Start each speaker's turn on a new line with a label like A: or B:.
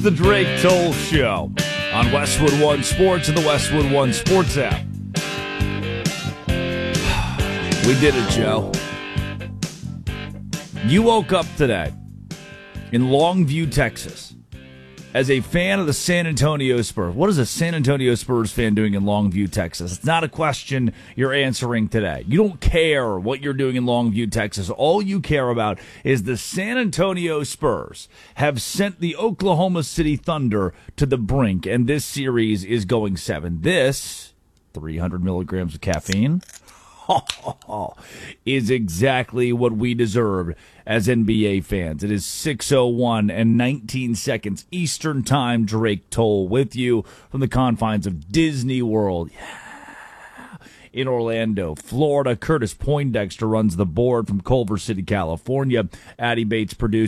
A: the Drake Toll Show on Westwood One Sports and the Westwood One Sports app. We did it, Joe. You woke up today in Longview, Texas, as a fan of the San Antonio Spurs. What is a San Antonio Spurs fan doing in Longview, Texas? It's not a question you're answering today. You don't care what you're doing in Longview, Texas. All you care about is the San Antonio Spurs have sent the Oklahoma City Thunder to the brink, and this series is going 7. This, 300 milligrams of caffeine, is exactly what we deserve as NBA fans. It is 6:01 and 19 seconds Eastern Time. Drake Toll with you from the confines of Disney World. Yeah. In Orlando, Florida. Curtis Poindexter runs the board from Culver City, California. Addie Bates produced.